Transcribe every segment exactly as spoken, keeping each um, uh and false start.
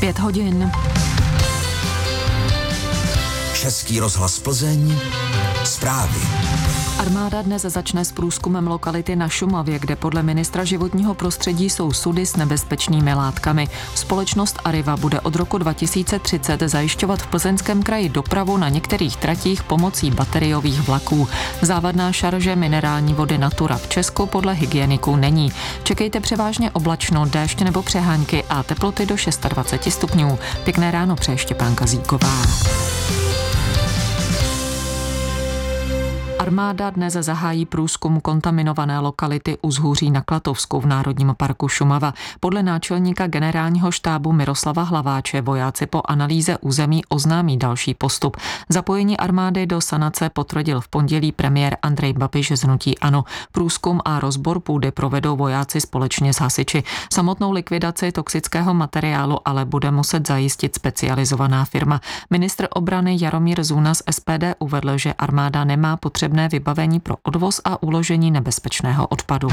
Pět hodin. Český rozhlas Plzeň. Zprávy. Armáda dnes začne s průzkumem lokality na Šumavě, kde podle ministra životního prostředí jsou sudy s nebezpečnými látkami. Společnost Arriva bude od roku dva tisíce třicet zajišťovat v Plzeňském kraji dopravu na některých tratích pomocí bateriových vlaků. Závadná šarže minerální vody Natura v Česku podle hygieniků není. Čekejte převážně oblačno, déšť nebo přehánky a teploty do dvacet šest stupňů. Pěkné ráno přeje Štěpánka Zíková. Armáda dnes zahájí průzkum kontaminované lokality u Zhůří na Klatovsku v Národním parku Šumava. Podle náčelníka generálního štábu Miroslava Hlaváče vojáci po analýze území oznámí další postup. Zapojení armády do sanace potvrdil v pondělí premiér Andrej Babiš z hnutí ANO. Průzkum a rozbor půdy provedou vojáci společně s hasiči. Samotnou likvidaci toxického materiálu ale bude muset zajistit specializovaná firma. Ministr obrany Jaromír Zuna z S P D uvedl, že armáda nemá potřebné vybavení pro odvoz a uložení nebezpečného odpadu.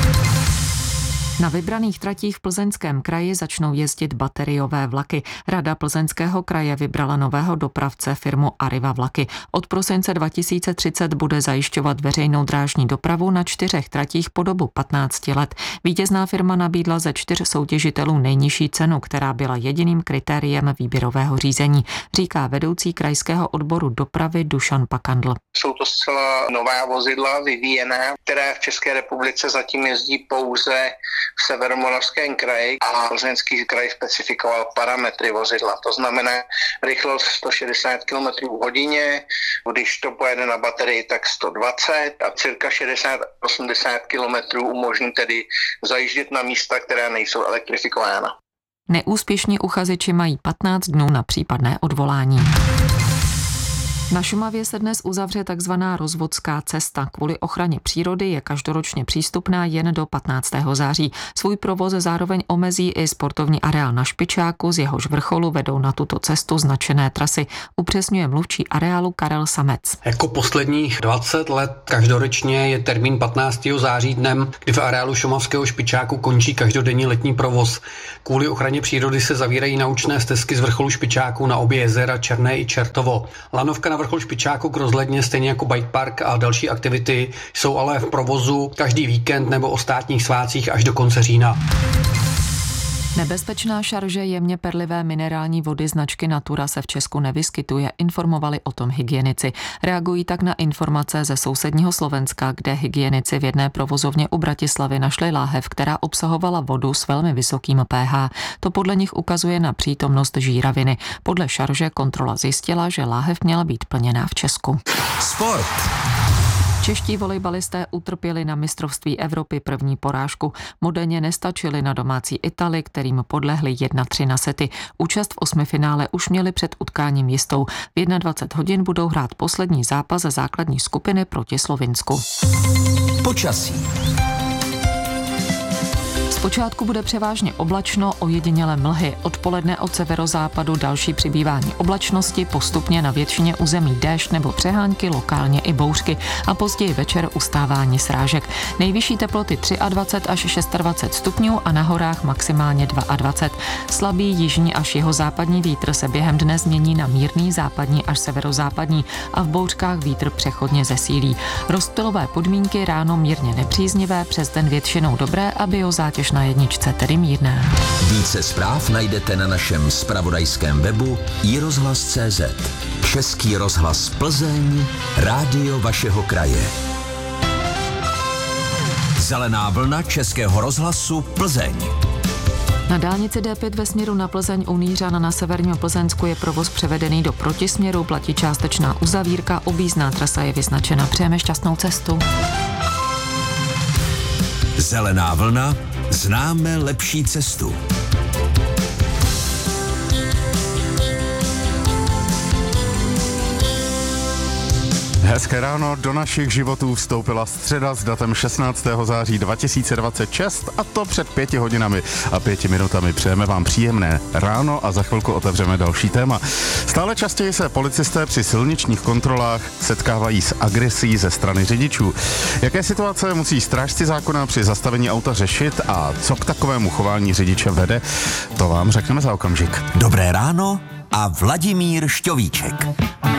Na vybraných tratích v Plzeňském kraji začnou jezdit bateriové vlaky. Rada Plzeňského kraje vybrala nového dopravce firmu Arriva Vlaky. Od prosince dva tisíce třicet bude zajišťovat veřejnou drážní dopravu na čtyřech tratích po dobu patnácti let. Vítězná firma nabídla ze čtyř soutěžitelů nejnižší cenu, která byla jediným kritériem výběrového řízení, říká vedoucí krajského odboru dopravy Dušan Pakandl. Jsou to zcela nová vozidla vyvíjené, které v České republice zatím jezdí pouze v Severomoravském kraji a Plzeňský kraj specifikoval parametry vozidla. To znamená rychlost sto šedesát kilometrů v hodině, když to pojede na baterii, tak sto dvacet a cirka šedesát až osmdesát kilometrů umožní tedy zajíždět na místa, která nejsou elektrifikována. Neúspěšní uchazeči mají patnáct dnů na případné odvolání. Na Šumavě se dnes uzavře takzvaná rozvodská cesta. Kvůli ochraně přírody je každoročně přístupná jen do patnáctého září. Svůj provoz zároveň omezí i sportovní areál na Špičáku, z jehož vrcholu vedou na tuto cestu značené trasy. Upřesňuje mluvčí areálu Karel Samec. Jako posledních dvacet let každoročně je termín patnáctého září dnem, kdy v areálu šumavského Špičáku končí každodenní letní provoz. Kvůli ochraně přírody se zavírají naučné stezky z vrcholu Špičáku na obě jezera Černé i Čertovo. Lanovka na vrchol Špičáku k rozhledně, stejně jako bike park a další aktivity, jsou ale v provozu každý víkend nebo o státních svátcích až do konce října. Nebezpečná šarže jemně perlivé minerální vody značky Natura se v Česku nevyskytuje, informovali o tom hygienici. Reagují tak na informace ze sousedního Slovenska, kde hygienici v jedné provozovně u Bratislavy našli láhev, která obsahovala vodu s velmi vysokým pH. To podle nich ukazuje na přítomnost žíraviny. Podle šarže kontrola zjistila, že láhev měla být plněná v Česku. Sport. Čeští volejbalisté utrpěli na mistrovství Evropy první porážku. Moderně nestačili na domácí Itali, kterým podlehli jedna tři na sety. Účast v osmifinále už měli před utkáním jistou. V dvacet jedna hodin budou hrát poslední zápas ze základní skupiny proti Slovinsku. Počasí. Zpočátku bude převážně oblačno, ojediněle mlhy. Odpoledne od severozápadu další přibývání oblačnosti, postupně na většině území déšť nebo přehánky, lokálně i bouřky a později večer ustávání srážek. Nejvyšší teploty dvacet tři až dvacet šest stupňů a na horách maximálně dvacet dva. Slabý jižní až jihozápadní vítr se během dne změní na mírný západní až severozápadní a v bouřkách vítr přechodně zesílí. Rozptylové podmínky ráno mírně nepříznivé, přes den většinou dobré a biozátěž na jedničce, tedy mírná. Více zpráv najdete na našem zpravodajském webu i rozhlas tečka cé zet. Český rozhlas Plzeň, rádio vašeho kraje. Zelená vlna Českého rozhlasu Plzeň. Na dálnici D pět ve směru na Plzeň u Nýřan na severním Plzeňsku je provoz převedený do protisměru, platí částečná uzavírka, objízdná trasa je vyznačena. Přejeme šťastnou cestu. Zelená vlna, známe lepší cestu. Hezké ráno, do našich životů vstoupila středa s datem šestnáctého září dva tisíce dvacet šest a to před pěti hodinami a pěti minutami. Přejeme vám příjemné ráno a za chvilku otevřeme další téma. Stále častěji se policisté při silničních kontrolách setkávají s agresí ze strany řidičů. Jaké situace musí strážci zákona při zastavení auta řešit a co k takovému chování řidiče vede, to vám řekneme za okamžik. Dobré ráno a Vladimír Šťovíček.